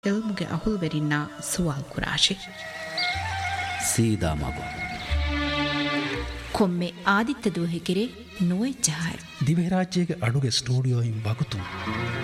ಎಲ್ಮುಗೆ ಅಹುಲ್ವೆರಿನ್ನ ಸುವಾಲ್ ಕುರಾಶೆ ಸೀದಾ ಮಗು ಕೊಮ್ಮೆ ಆದಿತ್ಯ ದೂಹೆಕೆರೆ ನುವೆ ಚಹಾಯ ದಿವೆ ರಾಜ್ಯಗೆ ಅಡುಗೆ ಸ್ಟುಡಿಯೋ ಬಗುತು